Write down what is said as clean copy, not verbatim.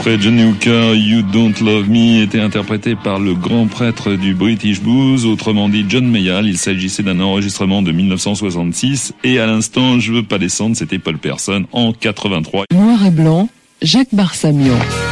extrait Johnny Hooker, You Don't Love Me, était interprété par le grand prêtre du British Blues, autrement dit John Mayall. Il s'agissait d'un enregistrement de 1966 et à l'instant, Je veux pas descendre, c'était Paul Person en 83. Noir et blanc, Jacques Barsamian.